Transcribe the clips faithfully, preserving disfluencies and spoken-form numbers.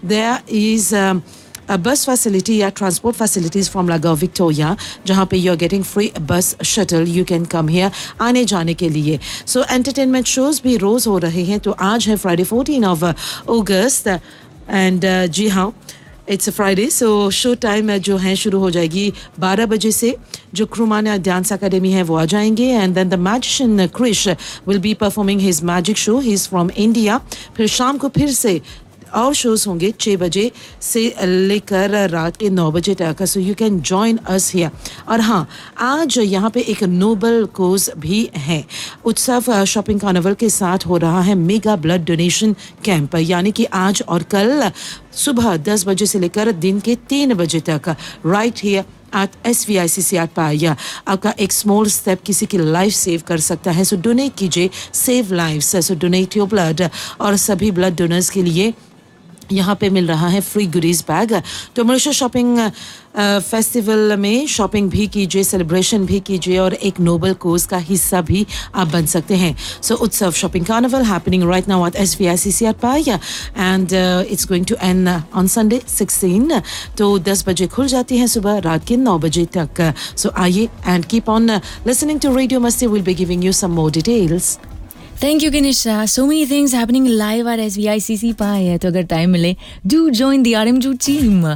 there is um, a bus facility या transport facilities from Lagao Victoria जहाँ पे you're getting free bus shuttle. You can come here आने जाने के लिए. So entertainment shows भी रोज हो रहे हैं. तो आज है Friday fourteenth of August and uh, जी हाँ, It's a Friday, so show time जो है शुरू हो जाएगी बारह बजे से. जो क्रूमाना डांस एकेडमी है वो आ जाएंगे and then the magician Krish will be performing his magic show. He's from India. फिर शाम को फिर से और शोज होंगे छह बजे से लेकर रात के नौ बजे तक. So you can join us here. और हाँ, आज यहाँ पे एक नोबल कोज भी है. उत्सव शॉपिंग कार्निवल के साथ हो रहा है मेगा ब्लड डोनेशन कैंप, यानी कि आज और कल सुबह दस बजे से लेकर दिन के तीन बजे तक right here at S V I C C at पाया. आपका एक स्मॉल स्टेप किसी की लाइफ सेव कर सकता है. सो डोनेट कीजिए, save lives. So donate your blood. और सभी ब्लड डोनर्स के लिए यहाँ पे मिल रहा है फ्री गुडीज बैग. तो मॉरिशस शॉपिंग फेस्टिवल में शॉपिंग भी कीजिए, सेलिब्रेशन भी कीजिए और एक नोबल कोज का हिस्सा भी आप बन सकते हैं. सो उत्सव shopping carnival happening right now at S V I C C at पाया and it's going to and on Sunday sixteen. तो दस बजे खुल जाती है सुबह रात के नौ बजे तक. सो आइए and keep on listening to radio मस्ती. Will be giving you some more details. Thank you, Ganesha. So many things happening live at S V I C C Pi है, तो अगर टाइम मिले, do join the R M two team.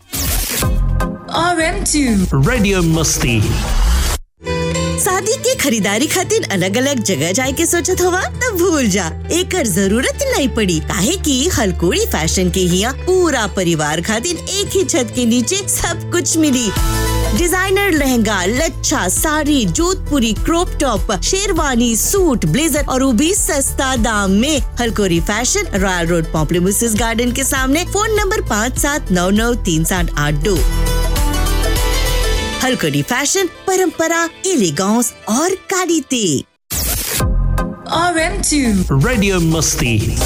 R M two Radio Musti. शादी के खरीदारी खातिर अलग अलग जगह जाए के सोचत हवा तब भूल जा. एकर जरूरत नहीं पड़ी, काहे कि हलकोड़ी फैशन के हिया पूरा परिवार खातिर एक ही छत के नीचे सब कुछ मिली. डिजाइनर लहंगा, लच्छा, साड़ी, जोधपुरी, crop top, sherwani, suit, blazer और वो भी सस्ता दाम में. हलकोरी फैशन, रॉयल रोड, पॉम्प्लीमुसिस गार्डन के सामने. फोन नंबर पाँच सात नौ नौ तीन सात आठ दो. हलकोरी फैशन, परंपरा, एलिगेंस और quality. R M two Radio Musti.